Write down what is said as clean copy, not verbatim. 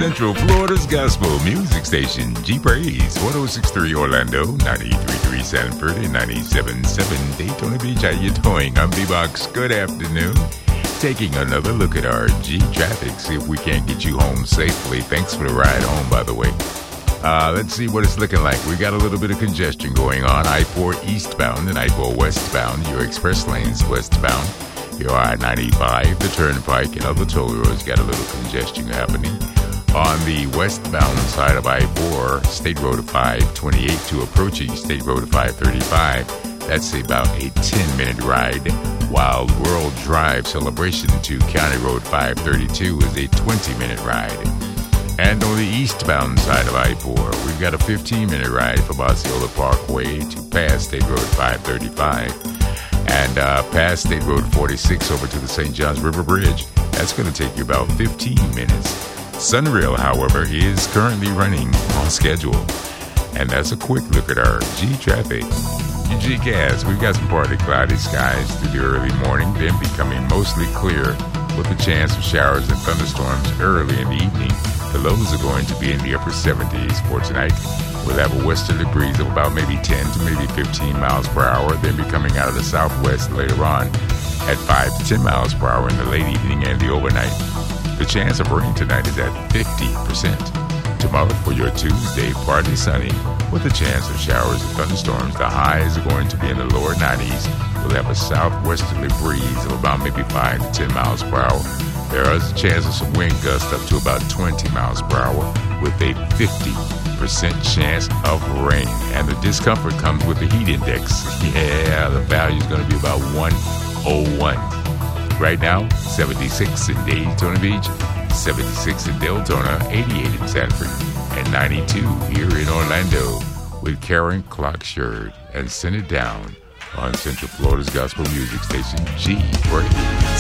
Central Florida's gospel music station, G Praise, 1063 Orlando, 93.3 Sanford, and 97.7 Daytona Beach. How you doing? I'm B-Box. Good afternoon. Taking another look at our G traffic, see if we can't get you home safely. Thanks for the ride home, by the way. Let's see what it's looking like. We got a little bit of congestion going on. I-4 eastbound and I-4 westbound. Your express lanes westbound. Your I-95, the Turnpike, and other toll roads got a little congestion happening. On the westbound side of I-4, State Road 528 to approaching State Road 535, that's about a 10-minute ride. Wild World Drive Celebration to County Road 532 is a 20-minute ride. And on the eastbound side of I-4, we've got a 15-minute ride from Osceola Parkway to past State Road 535. And past State Road 46 over to the St. Johns River Bridge. That's going to take you about 15 minutes. Sunrail, however, is currently running on schedule. And that's a quick look at our G traffic. G-Gas, we've got some partly cloudy skies through the early morning, then becoming mostly clear with a chance of showers and thunderstorms early in the evening. The lows are going to be in the upper 70s for tonight. We'll have a westerly breeze of about maybe 10 to maybe 15 miles per hour, then be coming out of the southwest later on at 5 to 10 miles per hour in the late evening and the overnight. The chance of rain tonight is at 50%. Tomorrow for your Tuesday, partly sunny with a chance of showers and thunderstorms. The highs are going to be in the lower 90s. We'll have a southwesterly breeze of about maybe 5 to 10 miles per hour. There is a chance of some wind gusts up to about 20 miles per hour with a 50% chance of rain. And the discomfort comes with the heat index. Yeah, the value is going to be about 101. Right now, 76 in Daytona Beach, 76 in Deltona, 88 in Sanford, and 92 here in Orlando with Karen Klocksherd and Send It Down on Central Florida's gospel music station, G Praise.